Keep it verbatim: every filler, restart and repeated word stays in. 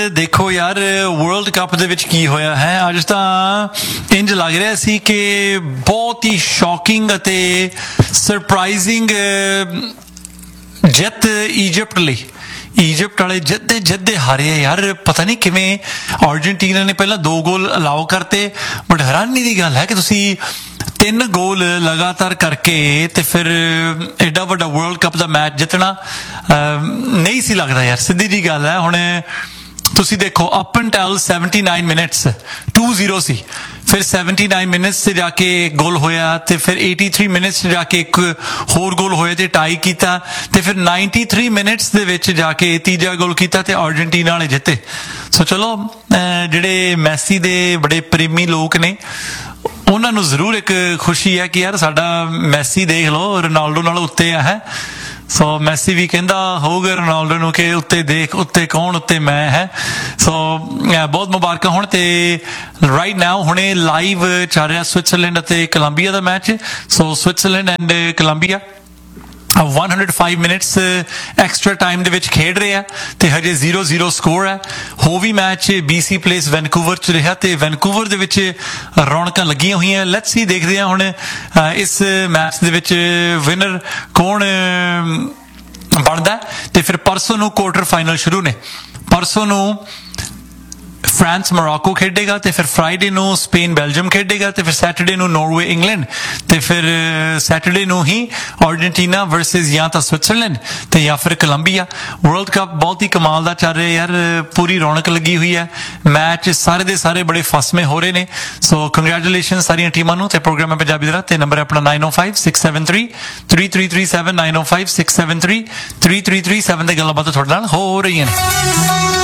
ਦੇਖੋ ਯਾਰ world cup ਦੇ ਵਿੱਚ ਕੀ ਹੋਇਆ ਹੈ ਅੱਜ ਤਾਂ ਇੰਜ ਲੱਗ ਰਿਹਾ ਸੀ ਕਿ ਬਹੁਤ ਹੀ ਸ਼ੌਕਿੰਗ ਅਤੇ ਸਰਪ੍ਰਾਈਜ਼ਿੰਗ ਜਿੱਤ ਈਜਿਪਟ ਲਈ ਈਜਿਪਟ ਵਾਲੇ ਜਿੱਦੇ ਜਿੱਦੇ ਹਾਰੇ ਯਾਰ ਪਤਾ ਨਹੀਂ ਕਿਵੇਂ ਅਰਜਨਟੀਨਾ ਨੇ ਪਹਿਲਾਂ ਦੋ ਗੋਲ ਅਲਾਓ ਕਰਤੇ ਬਟ ਹੈਰਾਨੀ ਦੀ ਗੱਲ ਹੈ ਕਿ ਤੁਸੀਂ ਤਿੰਨ ਗੋਲ ਲਗਾਤਾਰ ਕਰਕੇ ਤੇ ਫਿਰ ਐਡਾ ਵੱਡਾ ਵਰਲਡ ਕੱਪ ਦਾ ਮੈਚ ਜਿੱਤਣਾ ਨਹੀਂ ਸੀ ਲੱਗਦਾ ਯਾਰ ਸਿੱਧੀ ਜੀ ਗੱਲ ਹੈ ਹੁਣ ਤੁਸੀਂ ਦੇਖੋ up until seventy nine minutes two zero ਸੀ ਫਿਰ ਸੈਵਨਟੀ ਨਾਈਨ ਮਿੰਟਸ 'ਚ ਜਾ ਕੇ ਗੋਲ ਹੋਇਆ ਤੇ ਫਿਰ ਏਟੀ ਥ੍ਰੀ ਮਿੰਟਸ 'ਚ ਜਾ ਕੇ ਇੱਕ ਹੋਰ ਗੋਲ ਹੋਇਆ ਤੇ ਟਾਈ ਕੀਤਾ ਤੇ ਫਿਰ ਨਾਈਨਟੀ ਥ੍ਰੀ ਮਿੰਟਸ ਦੇ ਵਿੱਚ ਜਾ ਕੇ ਤੀਜਾ ਗੋਲ ਕੀਤਾ ਤੇ ਅਰਜਨਟੀਨਾ ਵਾਲੇ ਜਿੱਤੇ ਸੋ ਚਲੋ ਜਿਹੜੇ ਮੈਸੀ ਦੇ ਬੜੇ ਪ੍ਰੇਮੀ ਲੋਕ ਨੇ ਉਹਨਾਂ ਨੂੰ ਜ਼ਰੂਰ ਇੱਕ ਖੁਸ਼ੀ ਹੈ ਕਿ ਯਾਰ ਸਾਡਾ ਮੈਸੀ ਦੇਖ ਲਓ ਰੋਨਾਲਡੋ ਨਾਲ ਉੱਤੇ ਆ ਹੈ ਸੋ ਮੈਸੀ ਵੀ ਕਹਿੰਦਾ ਹੋਊਗਾ ਰੋਨਾਲਡੋ ਨੂੰ ਕਿ ਉੱਤੇ ਦੇਖ ਉੱਤੇ ਕੌਣ ਉੱਤੇ ਮੈਂ ਹੈ ਸੋ ਬਹੁਤ ਮੁਬਾਰਕਾਂ ਹੋਣ ਤੇ ਰਾਈਟ ਨਾਓ ਹੁਣੇ ਲਾਈਵ ਚੱਲ ਰਿਹਾ ਸਵਿਟਜ਼ਰਲੈਂਡ ਅਤੇ Columbia the match so Switzerland and Columbia one hundred five minutes extra time ਦੇ ਵਿੱਚ ਖੇਡ ਰਹੇ ਆ ਤੇ ਹਜੇ ਜ਼ੀਰੋ ਜ਼ੀਰੋ ਸਕੋਰ ਹੈ ਹੋ ਵੀ ਮੈਚ ਬੀਸੀ ਪਲੇਸ ਵੈਨਕੂਵਰ 'ਚ ਰਿਹਾ ਤੇ ਵੈਨਕੂਵਰ ਦੇ ਵਿੱਚ ਰੌਣਕਾਂ ਲੱਗੀਆਂ ਹੋਈਆਂ ਲੈਟਸ ਸੀ ਦੇਖਦੇ ਹਾਂ ਹੁਣ ਇਸ ਮੈਚ ਦੇ ਵਿੱਚ ਵਿਨਰ ਕੌਣ ਬਣਦਾ ਤੇ ਫਿਰ ਪਰਸੋਂ ਨੂੰ ਕੁਆਰਟਰ ਫਾਈਨਲ ਸ਼ੁਰੂ ਨੇ ਪਰਸੋਂ ਨੂੰ ਫਰਾਂਸ ਮੋਰੋਕੋ ਖੇਡੇਗਾ ਤੇ ਫਿਰ ਫਰਾਈਡੇ ਨੂੰ ਸਪੇਨ ਬੈਲਜੀਅਮ ਖੇਡੇਗਾ ਤੇ ਫਿਰ ਸੈਟਰਡੇ ਨੂੰ ਨਾਰਵੇ ਇੰਗਲੈਂਡ ਤੇ ਫਿਰ ਸੈਟਰਡੇ ਨੂੰ ਹੀ ਅਰਜਨਟੀਨਾ ਵਰਸਸ ਜਾਂ ਤਾਂ ਸਵਿਟਜ਼ਰਲੈਂਡ ਤੇ ਜਾਂ ਫਿਰ ਕੋਲੰਬੀਆ ਵਰਲਡ ਕੱਪ ਬਹੁਤ ਹੀ ਕਮਾਲ ਦਾ ਚੱਲ ਰਿਹਾ ਯਾਰ ਪੂਰੀ ਰੌਣਕ ਲੱਗੀ ਹੋਈ ਹੈ ਮੈਚ ਸਾਰੇ ਦੇ ਸਾਰੇ ਬੜੇ ਫਸਵੇਂ ਹੋ ਰਹੇ ਨੇ ਸੋ ਕੰਗ੍ਰੈਚੁਲੇਸ਼ਨ ਸਾਰੀਆਂ ਟੀਮਾਂ ਨੂੰ ਤੇ ਪ੍ਰੋਗਰਾਮ ਹੈ ਪੰਜਾਬੀ ਦਾ ਤੇ ਨੰਬਰ ਹੈ ਆਪਣਾ ਨਾਈਨ ਓ five six seven three three three three seven nine ਓ five six seven three three three three seven ਦੇ ਗੱਲਾਂ ਬਾਤਾਂ ਤੁਹਾਡੇ ਨਾਲ ਹੋ ਰਹੀਆਂ ਨੇ